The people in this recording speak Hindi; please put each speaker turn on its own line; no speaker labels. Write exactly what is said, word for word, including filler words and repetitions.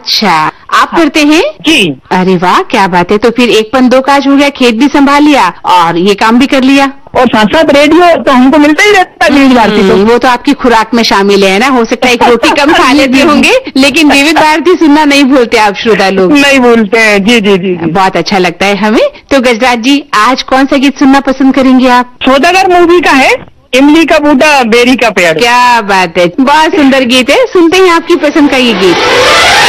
अच्छा, आप करते हैं?
जी।
अरे वाह, क्या बात है। तो फिर एक पन दो काज हो गया, खेत भी संभाल लिया और ये काम भी कर लिया।
और साथ साथ रेडियो तो हमको मिलता ही रहता है विविध भारती। तो
वो तो आपकी खुराक में शामिल है ना। हो सकता है एक रोटी कम खा लेते होंगे, लेकिन विविध भारती सुनना नहीं भूलते आप श्रोता लोग।
नहीं भूलते हैं। जी जी जी जी।
बहुत अच्छा लगता है हमें। तो गजराज जी, आज कौन सा गीत सुनना पसंद करेंगे आप?
सौदागर मूवी का है, इमली का बूटा बेरी का पेड़।
क्या बात है, बहुत सुंदर गीत है। सुनते हैं आपकी पसंद का ये गीत।